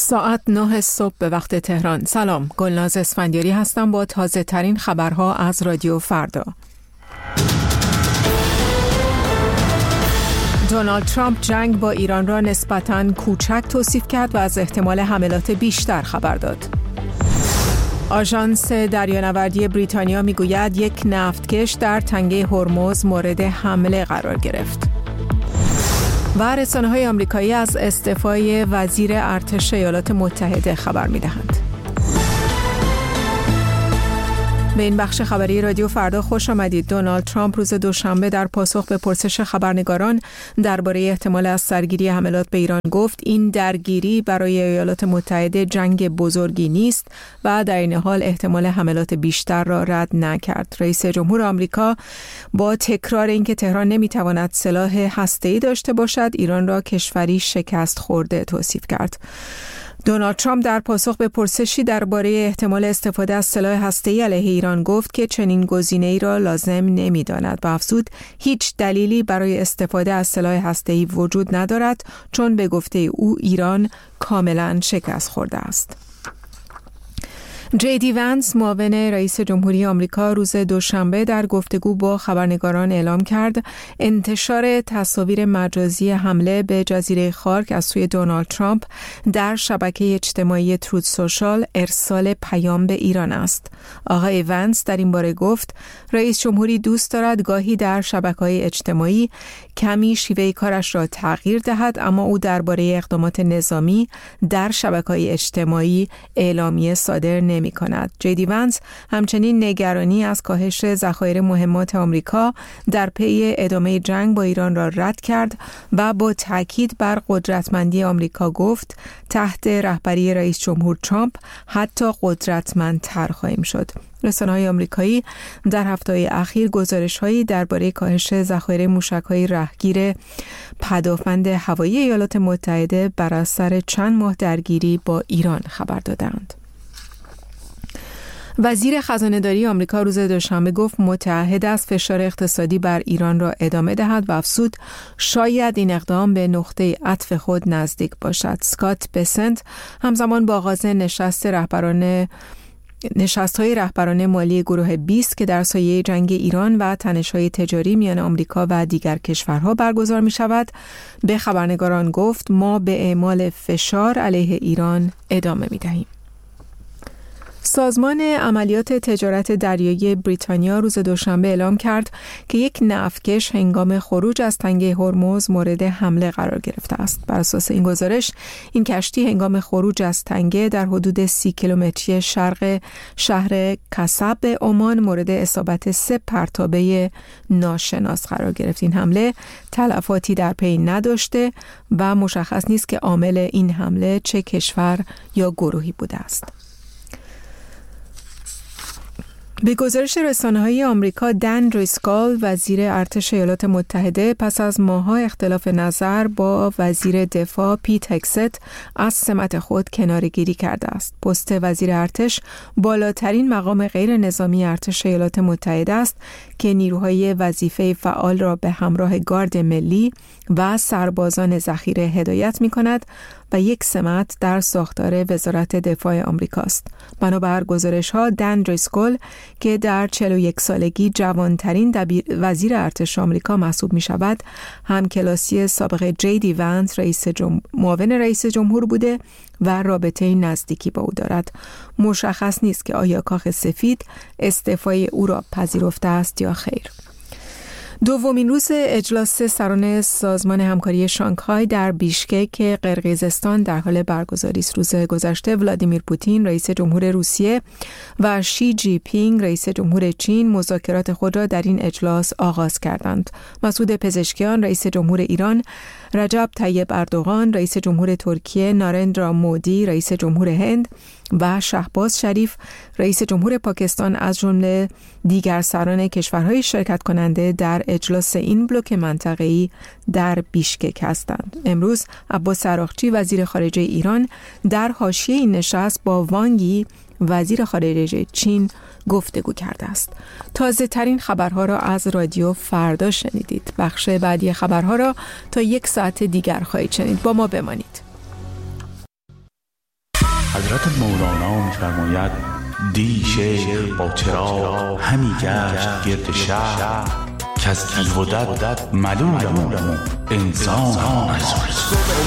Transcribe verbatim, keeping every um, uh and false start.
ساعت نه صبح به وقت تهران. سلام، گلناز اسفندیاری هستم با تازه ترین خبرها از رادیو فردا. دونالد ترامپ جنگ با ایران را نسبتاً کوچک توصیف کرد و از احتمال حملات بیشتر خبر داد. آژانس دریانوردی بریتانیا میگوید یک نفتکش در تنگه هرمز مورد حمله قرار گرفت. و رسانه‌های آمریکایی از استعفای وزیر ارتش ایالات متحده خبر می‌دهند. به این بخش خبری رادیو فردا خوش آمدید. دونالد ترامپ روز دوشنبه در پاسخ به پرسش خبرنگاران درباره احتمال از سرگیری حملات به ایران گفت این درگیری برای ایالات متحده جنگ بزرگی نیست و در این حال احتمال حملات بیشتر را رد نکرد. رئیس جمهور آمریکا با تکرار اینکه تهران نمیتواند سلاح هسته‌ای داشته باشد، ایران را کشوری شکست خورده توصیف کرد. دونالد ترامپ در پاسخ به پرسشی درباره احتمال استفاده از سلاح هسته‌ای علیه ایران گفت که چنین گزینه‌ای را لازم نمی‌داند و افزود هیچ دلیلی برای استفاده از سلاح هسته‌ای وجود ندارد چون به گفته او ایران کاملاً شکست خورده است. جی دی ونس، معاون رئیس جمهوری آمریکا، روز دوشنبه در گفتگو با خبرنگاران اعلام کرد انتشار تصاویر مجازی حمله به جزیره خارک از سوی دونالد ترامپ در شبکه اجتماعی تروت سوشال ارسال پیام به ایران است. آقای ونس در این باره گفت رئیس جمهوری دوست دارد گاهی در شبکه‌های اجتماعی کمی شیوه کارش را تغییر دهد، اما او درباره اقدامات نظامی در شبکه‌های اجتماعی اعلامیه صادر نمی کند. جی دی ونس همچنین نگرانی از کاهش ذخایر مهمات آمریکا در پی ادامه جنگ با ایران را رد کرد و با تاکید بر قدرتمندی آمریکا گفت تحت رهبری رئیس جمهور ترامپ حتی قدرتمندتر خواهیم شد. رسانه‌های آمریکایی در هفته‌های اخیر گزارش‌هایی درباره کاهش ذخایر موشک‌های رهگیر پدافند هوایی ایالات متحده بر اثر چند ماه درگیری با ایران خبر دادند. وزیر خزانه‌داری آمریکا روز دوشنبه گفت متعهد است فشار اقتصادی بر ایران را ادامه دهد و افزود شاید این اقدام به نقطه عطف خود نزدیک باشد. اسکات بسنت همزمان با آغاز نشست رهبران نشست‌های رهبران مالی گروه بیست که در سایه جنگ ایران و تنش‌های تجاری میان آمریکا و دیگر کشورها برگزار می‌شود، به خبرنگاران گفت ما به اعمال فشار علیه ایران ادامه می‌دهیم. سازمان عملیات تجارت دریایی بریتانیا روز دوشنبه اعلام کرد که یک نفتکش هنگام خروج از تنگه هرمز مورد حمله قرار گرفته است. بر اساس این گزارش این کشتی هنگام خروج از تنگه در حدود سی کیلومتری شرق شهر کسب عمان مورد اصابت سه پرتابه ناشناس قرار گرفت. این حمله تلفاتی در پی نداشته و مشخص نیست که عامل این حمله چه کشور یا گروهی بوده است. به گزارش رسانه‌های آمریکا، دن دریسکال، وزیر ارتش ایالات متحده، پس از ماه‌ها اختلاف نظر با وزیر دفاع پیت هگست از سمت خود کناره‌گیری کرده است. پست وزیر ارتش بالاترین مقام غیر نظامی ارتش ایالات متحده است که نیروهای وظیفه فعال را به همراه گارد ملی و سربازان ذخیره هدایت می‌کند و یک سمت در ساختار وزارت دفاع آمریکا است. بنابر گزارش‌ها دن دریسکال که در چهل و یک سالگی جوانترین وزیر ارتش آمریکا محسوب می‌شود، همکلاسی سابق جی دی ونس، رئیس جم... معاون رئیس جمهور بوده و رابطه نزدیکی با او دارد. مشخص نیست که آیا کاخ سفید استعفای او را پذیرفته است یا خیر. دومین روز اجلاس سران سازمان همکاری شانگهای در بیشکک قرقیزستان در حال برگزاری است. روز گذشته ولادیمیر پوتین رئیس جمهور روسیه و شی جی پینگ رئیس جمهور چین مذاکرات خود را در این اجلاس آغاز کردند. مسعود پزشکیان رئیس جمهور ایران، رجب طیب اردوغان رئیس جمهور ترکیه، نارندرا مودی رئیس جمهور هند و شهباز شریف رئیس جمهور پاکستان از جمله دیگر سران کشورهای شرکت کننده در اجلاس این بلوک منطقه‌ای در بیشکک هستند. امروز عباس عراقچی وزیر خارجه ایران در حاشیه این نشست با وانگ یی وزیر خارجه چین گفتگو کرده است. تازه ترین خبرها را از رادیو فردا شنیدید. بخش بعدی خبرها را تا یک ساعت دیگر خواهید شنید. با ما بمانید. حضرت مولانا می‌فرماید دی شیخ با چراغ همی گشت گرد شهر که از کیودت ملولم انسان